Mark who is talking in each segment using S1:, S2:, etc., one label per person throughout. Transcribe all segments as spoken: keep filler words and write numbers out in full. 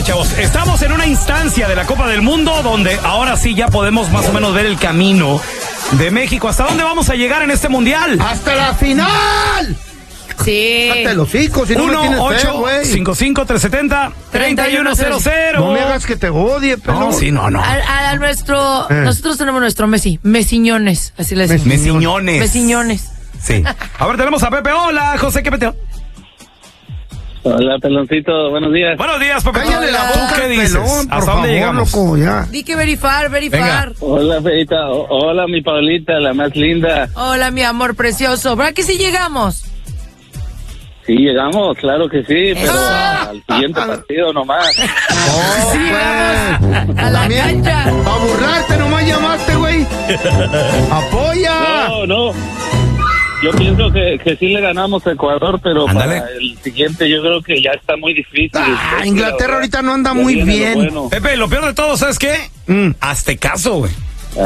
S1: Bueno, chavos, estamos en una instancia de la Copa del Mundo donde ahora sí ya podemos más o menos ver el camino de México. ¿Hasta dónde vamos a llegar en este mundial?
S2: ¡Hasta la final!
S3: Sí.
S2: Hasta los hijos, si no me
S1: uno
S2: tienes fe,
S1: ocho
S2: güey.
S1: cinco cinco tres siete cero tres uno cero cero.
S2: No me hagas que te odie, pelón.
S1: No, sí, no, no.
S3: A, a nuestro,
S2: Eh.
S3: nosotros tenemos nuestro Messi, Mesiñones, así le decimos.
S1: Mesiñones.
S3: Mesiñones.
S1: Sí. A ver, tenemos a Pepe. Hola, José, ¿qué peteo?
S4: Hola, peloncito, buenos días.
S1: Buenos días, Pepe.
S2: Cállale la
S1: ¿Tú
S2: boca,
S1: qué dices?
S2: pelón, por
S1: ¿Hasta dónde
S2: favor,
S1: llegamos?
S2: loco, ya.
S3: Di que verifar,
S1: Venga.
S3: verifar.
S4: Hola, Feita. O- Hola, mi Paulita, la más linda.
S3: Hola, mi amor precioso. ¿Verdad que sí llegamos?
S4: Sí, llegamos, claro que sí, pero
S3: Eso.
S4: al siguiente partido nomás.
S2: Oh,
S3: Sí,
S2: pues.
S3: vamos a la
S2: También,
S3: cancha.
S2: a burlarte nomás llamaste, güey. Apoya.
S4: No, no. Yo pienso que, que sí le ganamos a Ecuador, pero
S1: Ándale.
S4: para el siguiente yo creo que ya está muy difícil.
S2: Ah, Inglaterra ahorita no anda
S4: Ya
S2: muy
S4: viene lo
S2: bien.
S4: bueno.
S1: Pepe, lo peor de todo, ¿sabes qué?
S2: Mm.
S1: Hazte caso, güey.
S4: Ah,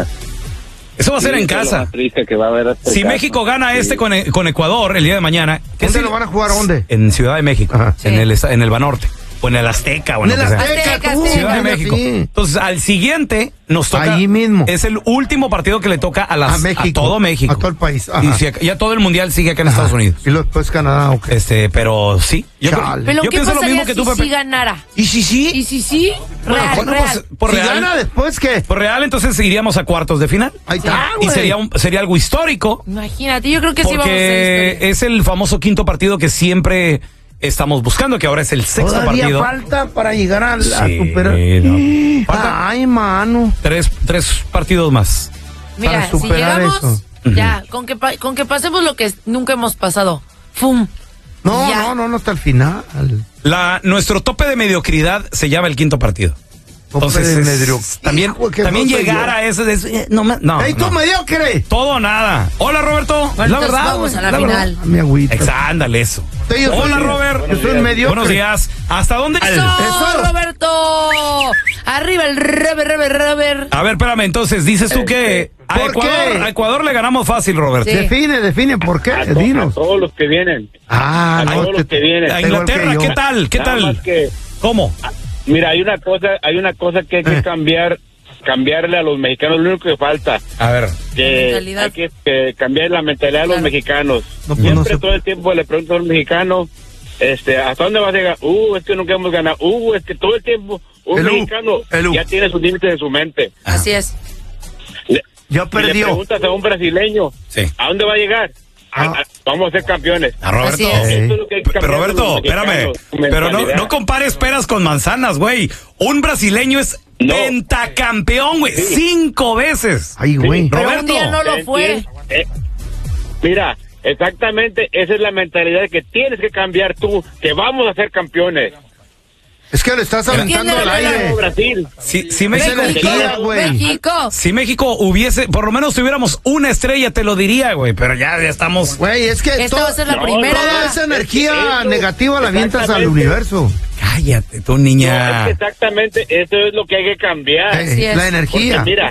S1: Eso va a ser
S4: sí,
S1: en
S4: eso es lo
S1: casa.
S4: más triste que va a haber hasta
S1: Si
S4: acá.
S1: México gana
S4: Sí.
S1: este con, e- con Ecuador el día de mañana, ¿qué
S2: ¿Dónde
S1: es
S2: lo
S1: el-
S2: van a jugar? ¿Dónde?
S1: En Ciudad de México,
S2: Ajá.
S1: en,
S3: Sí.
S1: el, esta- en el Banorte, o en el Azteca, o en
S2: En
S1: lo
S2: el
S1: que sea.
S2: Azteca,
S3: Azteca,
S2: tú,
S3: Azteca.
S1: Ciudad de
S2: venga,
S1: México.
S2: sí.
S1: Entonces, al siguiente nos toca.
S2: Ahí mismo.
S1: Es el último partido que le toca a, las,
S2: A México.
S1: todo México.
S2: A todo el país. Ajá.
S1: Y si ac- ya todo el mundial sigue acá en
S2: Ajá.
S1: Estados Unidos.
S2: Y luego después Canadá, ok.
S1: Este, pero sí. Yo, creo-
S2: Chale.
S3: Pero
S1: yo
S3: ¿qué
S1: pienso lo
S3: pasaría
S1: mismo que tú,
S3: si
S1: Pepe.
S3: sí ganara?
S1: ¿Y si sí?
S3: ¿Y si sí?
S1: Bueno,
S3: Real,
S1: bueno,
S3: real.
S1: pues, por
S2: si
S1: real.
S2: gana después, ¿qué?
S1: Por real, entonces iríamos a cuartos de final.
S2: Ahí está,
S1: Y
S2: güey.
S1: sería, un- sería algo histórico.
S3: Imagínate, yo creo que sí vamos a hacer
S1: Porque
S3: historia.
S1: es el famoso quinto partido que siempre estamos buscando, que ahora es el sexto
S2: Todavía
S1: partido.
S2: falta para llegar a, a
S1: Sí,
S2: superar.
S1: no. Falta-
S2: Ay, mano.
S1: Tres, tres partidos más.
S3: Mira,
S2: para
S3: si
S2: superar
S3: llegamos,
S2: eso.
S3: ya, con que, pa- con que pasemos lo que nunca hemos pasado. ¡Fum!
S2: No,
S3: Ya.
S2: no, no, no hasta el final.
S1: La, nuestro tope de mediocridad se llama el quinto partido. Entonces,
S2: de
S1: es-
S2: medio-
S1: también,
S2: Hijo, qué
S1: también
S2: groso
S1: llegar
S2: yo.
S1: a ese... de ese- eh, no, me- no,
S2: ¡Ey, tú
S1: no.
S2: mediocre!
S1: Todo o nada. Hola, Roberto.
S3: Bueno,
S1: la
S3: entonces
S1: verdad,
S3: vamos
S1: güey,
S3: a la
S1: verdad.
S3: final.
S2: A mi agüita.
S1: Exa- Ándale, eso.
S2: Sí, yo soy-
S1: Hola, Robert.
S2: Yo soy mediocre.
S1: Buenos días. ¿Hasta dónde?
S3: ¡Eso,
S2: Eso.
S3: Roberto! ¡Arriba el Robert, Robert, Robert!
S1: A ver, espérame, entonces, dices tú que a
S2: ¿Por
S1: Ecuador,
S2: qué?
S1: a Ecuador le ganamos fácil, Robert.
S3: Sí.
S2: Define, define, ¿por qué?
S4: A, to- a
S2: Dinos.
S4: todos los que vienen.
S2: Ah,
S4: a
S2: no,
S4: todos los que vienen.
S1: A
S2: está igual que
S1: Inglaterra,
S2: yo.
S1: ¿qué tal? ¿Qué
S4: Nada
S1: tal?
S4: más que,
S1: ¿Cómo?
S4: mira, hay una cosa, hay una cosa que hay que
S2: Eh.
S4: cambiar, cambiarle a los mexicanos, lo único que falta.
S1: A ver.
S4: Que
S3: Mentalidad.
S4: hay que, que cambiar la mentalidad de los
S3: Claro.
S4: mexicanos.
S2: No, pues,
S4: Siempre
S2: no se-
S4: todo el tiempo le pregunto a los mexicanos, este, ¿hasta dónde vas a llegar? Uh, es que nunca hemos ganado. Uh, es que todo el tiempo un
S2: El U,
S4: mexicano
S2: el U.
S4: ya tiene sus límites en su mente.
S3: Así es.
S4: Le-
S2: Ya
S4: y le
S2: perdió.
S4: preguntas a un brasileño,
S1: Sí.
S4: ¿a dónde va a llegar? A-
S2: Ah.
S4: a- vamos a ser campeones.
S1: A Roberto.
S3: Así es.
S4: Eso es lo que hay que
S1: Pero
S4: cambiar de
S1: Roberto,
S4: los
S1: espérame.
S4: mexicanos, su
S1: Pero no,
S4: mentalidad.
S1: no compares peras con manzanas, güey. Un brasileño es
S4: No.
S1: pentacampeón, güey. Cinco veces.
S2: Ay, güey.
S3: Pero un
S1: Roberto.
S3: día no lo fue.
S4: ¿Entiendes? Eh, mira, exactamente esa es la mentalidad que tienes que cambiar tú, que vamos a ser campeones.
S2: Es que le estás aventando al
S3: Entiéndelo,
S2: aire.
S4: Como Brasil.
S1: Si, si
S2: Esa
S1: México,
S2: energía, güey.
S3: México.
S1: si México hubiese, por lo menos tuviéramos una estrella, te lo diría, güey. Pero ya, ya estamos.
S2: Güey, es que
S3: Esta
S2: to-
S3: va a ser la
S4: No,
S3: primera.
S2: toda esa energía
S4: Eso,
S2: negativa la avientas al
S4: exactamente.
S2: universo.
S1: Cállate, tú,
S4: No,
S1: niña.
S4: es que exactamente eso es lo que hay que cambiar.
S2: Eh,
S3: Así es.
S2: la
S4: Porque
S2: energía.
S4: mira,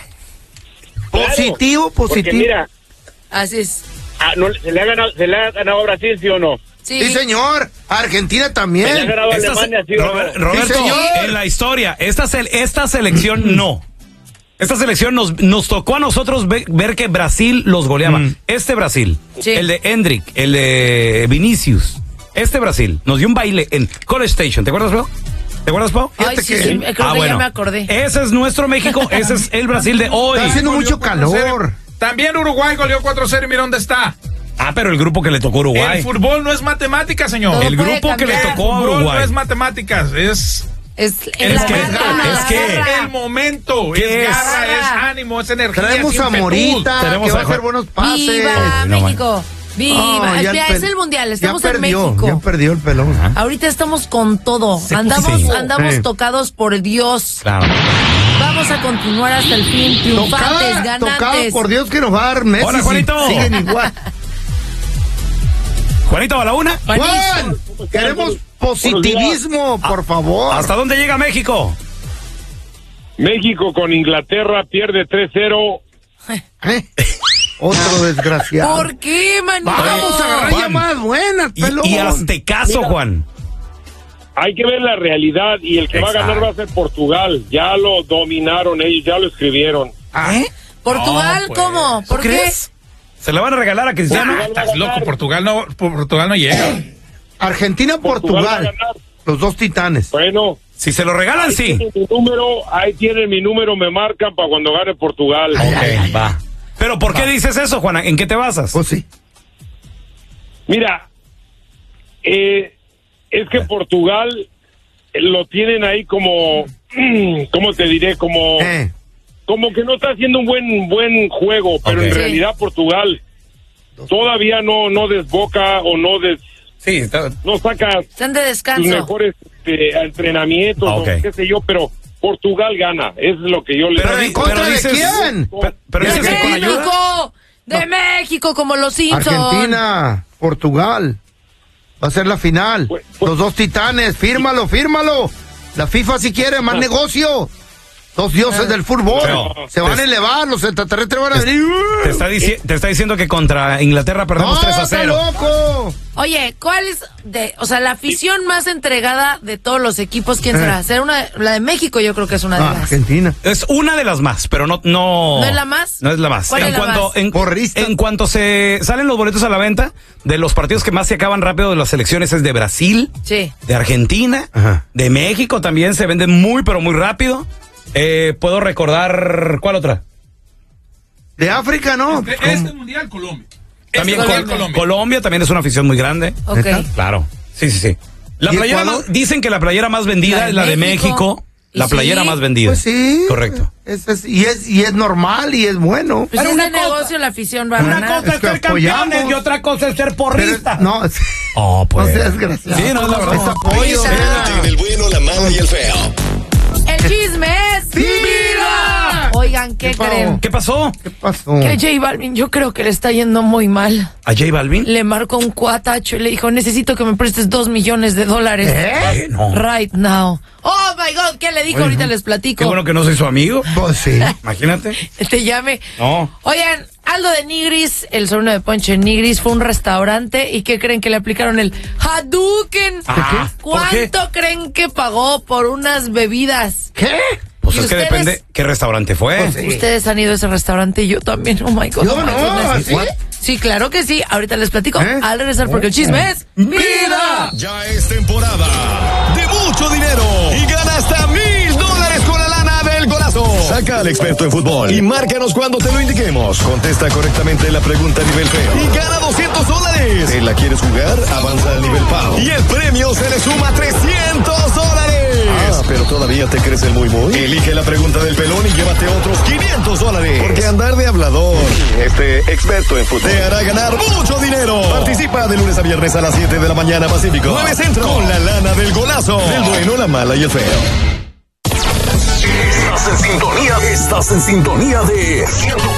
S2: Positivo,
S4: porque
S2: positivo.
S4: mira,
S3: Así es.
S4: ah, no, se, le ha ganado, se le ha ganado a Brasil, ¿sí o no?
S3: Sí.
S2: Sí, señor. Argentina
S4: Se le ha
S2: también.
S4: ganado a
S1: Esta se-
S4: Alemania, ¿sí o no?
S1: Robert- Roberto,
S2: Sí, señor.
S1: en la historia, esta, sel- esta selección no. Esta selección nos, nos tocó a nosotros ve- ver que Brasil los goleaba.
S2: Mm.
S1: Este Brasil,
S3: Sí.
S1: el de Hendrick, el de Vinicius, este Brasil nos dio un baile en College Station. ¿Te acuerdas, Pau? ¿Te acuerdas, Pau?
S3: Ay,
S2: Fíjate
S3: sí,
S2: que-
S3: sí, creo que ya me acordé.
S1: Ese es nuestro México, ese es el Brasil de hoy.
S2: Está haciendo
S5: Goleó
S2: mucho
S5: cuatro cero.
S2: calor.
S5: También Uruguay goleó cuatro cero y mira dónde está.
S1: Ah, pero el grupo que le tocó a Uruguay.
S5: El fútbol no es matemática, señor.
S3: Todo
S1: El
S3: puede
S1: grupo que le
S3: cambiar.
S1: tocó a
S5: El fútbol
S1: Uruguay.
S5: no es matemáticas, es
S3: Es,
S1: Es
S3: la
S1: que-
S3: garra,
S1: es
S3: la
S1: que-
S3: garra.
S5: el momento,
S1: ¿Qué
S5: es
S1: es?
S5: garra, es ánimo, es energía.
S2: Traemos
S5: es
S2: a
S5: ímpetu.
S2: Morita,
S1: Tenemos
S2: que va
S1: a
S2: a hacer
S1: Juan-
S2: buenos pases.
S3: ¡Viva
S1: No,
S3: México! ¡Viva!
S2: No, ya
S3: Mira,
S2: el
S3: es
S2: pel-
S3: el mundial,
S2: ya
S3: estamos en
S2: perdió,
S3: México.
S2: Ya perdió el pelón.
S3: Ahorita estamos con todo.
S1: Sí,
S3: andamos
S1: sí.
S3: andamos
S2: Sí.
S3: tocados por Dios.
S1: Claro.
S3: Vamos a continuar hasta el fin, triunfantes,
S2: Tocada, tocado
S3: ganantes.
S2: por Dios que nos va a dar Messi.
S1: Hola,
S2: si
S1: Juanito.
S2: Siguen igual.
S1: Juanito, ¿a la una?
S2: Juan, queremos positivismo, por favor.
S1: ¿Hasta dónde llega México?
S4: México con Inglaterra pierde tres cero.
S2: ¿Eh? Otro desgraciado.
S3: ¿Por qué, manito?
S2: Vamos a agarrar
S1: Juan.
S2: llamadas buenas,
S1: Y,
S2: pelón.
S1: y hazte caso, Juan.
S4: hay que ver la realidad y el que
S1: Exacto.
S4: va a ganar va a ser Portugal. Ya lo dominaron ellos, ya lo escribieron.
S1: ¿Eh?
S3: ¿Portugal
S5: No, pues.
S3: cómo? ¿Por
S1: ¿Tú
S3: qué?
S1: crees? ¿Se le van a regalar a Cristiano?
S4: Portugal va a
S5: Estás loco,
S4: ganar.
S5: Portugal no, Portugal no llega.
S2: Argentina,
S4: Portugal va a
S2: Portugal.
S4: ganar.
S2: Los dos titanes.
S4: Bueno,
S1: Si se lo regalan,
S4: ahí
S1: sí.
S4: tienen mi número, ahí tienen mi número, me marcan para cuando gane Portugal.
S1: Ok, va. Pero ¿por qué dices eso, Juana? ¿En qué te basas?
S2: Pues sí.
S4: Mira, eh, es que Portugal lo tienen ahí como, ¿cómo te diré? Como,
S2: Eh.
S4: como que no está haciendo un buen buen juego, pero
S1: Ok.
S4: en
S3: Sí.
S4: realidad Portugal todavía no no desboca o no des,
S1: Sí, está...
S4: no saca
S3: Están de
S4: sus
S3: descanso.
S4: mejores este, entrenamientos
S1: Ah, ok.
S4: o qué sé yo, pero Portugal gana, es lo que yo le
S1: Pero,
S2: ¿en
S1: di-
S2: contra
S1: pero
S2: de
S1: dices...
S2: quién?
S1: Pero, pero
S3: ¡De
S1: dices que con ayuda...
S3: México! ¡De México, como los Simpsons!
S2: Argentina, Portugal. Va a ser la final.
S4: Pues- pues-
S2: Los dos titanes. Fírmalo, fírmalo. La FIFA si quiere más negocio. Dos dioses del fútbol.
S1: Pero-
S2: Se van a elevar, los extraterrestres van a venir.
S1: Te está, dici- te está diciendo que contra Inglaterra perdemos
S2: ¡No,
S1: tres a
S2: está
S1: cero.
S2: loco!
S3: Oye, ¿cuál es, de, o sea, la afición más entregada de todos los equipos? ¿Quién
S2: Eh.
S3: será? ¿Será una, la de México? Yo creo que es una de
S2: Ah,
S3: las.
S2: Argentina.
S1: Es una de las más, pero no... ¿No,
S3: ¿No es la más?
S1: No es la más.
S3: ¿Cuál
S1: en
S3: es la
S1: cuanto,
S3: más?
S1: En,
S2: Porrista.
S1: en cuanto se salen los boletos a la venta, de los partidos que más se acaban rápido de las selecciones es de Brasil,
S3: Sí.
S1: de Argentina,
S2: Ajá.
S1: de México también se venden muy, pero muy rápido. Eh, puedo recordar... ¿Cuál otra?
S2: De África, ¿no?
S5: Este,
S2: ¿Cómo?
S5: este mundial, Colombia.
S1: También
S5: Este
S1: Col-
S5: mundial,
S1: Colombia.
S5: Colombia.
S1: también es una afición muy grande.
S3: Ok.
S2: ¿Neta?
S1: Claro. Sí, sí, sí. La
S2: ¿Y
S1: playera
S2: Ecuador?
S1: más- dicen que la playera más vendida
S3: La de
S1: es la de
S3: México.
S1: México.
S3: ¿Y
S1: La playera
S3: sí?
S1: más vendida.
S2: Pues sí.
S1: Correcto.
S2: Es- es- y, es, y es normal y es bueno.
S3: Pues
S1: Pero
S3: es
S1: una
S3: de
S1: cosa-
S3: negocio, la afición va a
S1: Una
S3: ganar.
S1: cosa
S2: Es
S1: es
S2: que
S1: ser campeones
S2: apoyamos.
S1: y otra cosa es ser
S2: Pero-
S1: porrista.
S2: no, es-
S1: Oh, pues.
S2: no seas desgraciado.
S1: Sí, no, es la verdad.
S2: Es apoyo.
S3: Risa.
S6: En el bueno, la mala y el feo.
S3: El chisme es
S2: ¡Vida!
S3: Oigan, ¿qué,
S2: ¿Qué pasó?
S3: creen?
S1: ¿Qué pasó?
S2: ¿Qué pasó?
S3: Que J Balvin, yo creo que le está yendo muy mal.
S1: ¿A J Balvin?
S3: Le marcó un cuatacho y le dijo, necesito que me prestes dos millones de dólares.
S1: Eh, no.
S3: Right now. Oh my God, ¿qué le dijo?
S2: Oye,
S3: Ahorita
S2: no.
S3: les platico.
S1: Qué bueno que no soy su amigo.
S2: Pues sí.
S1: Imagínate.
S3: Te llame.
S1: No.
S3: Oigan, Aldo de Nigris, el sobrino de Poncho de Nigris, fue a un restaurante y ¿qué creen que le aplicaron el Hadouken?
S1: Ah, ¿por qué?
S3: ¿Cuánto creen que pagó por unas bebidas?
S2: ¿Qué?
S1: Pues
S3: ¿Y
S1: es que
S3: ustedes?
S1: depende qué restaurante fue.
S2: Pues sí.
S3: Ustedes han ido a ese restaurante y yo también. Oh my God.
S2: Yo
S3: oh my
S2: no,
S3: goodness.
S2: ¿sí?
S3: What? Sí, claro que sí. Ahorita les platico
S2: ¿Eh?
S3: al regresar porque el chisme es vida.
S6: Ya es temporada de mucho dinero y gana hasta mil dólares con la lana del golazo. Saca al experto en fútbol y márcanos cuando te lo indiquemos. Contesta correctamente la pregunta a nivel feo y gana doscientos dólares. ¿Te la quieres jugar? Avanza al nivel Pau y el premio se le suma a trescientos dólares. Ah, pero todavía te crees el muy muy. Elige la pregunta del pelón y llévate otros quinientos dólares. Porque andar de hablador, este experto en fútbol, te hará ganar mucho dinero. Participa de lunes a viernes a las siete de la mañana Pacífico, nueve Centro, con la lana del golazo. El bueno, la mala y el feo.
S7: Estás en sintonía. Estás en sintonía de ciento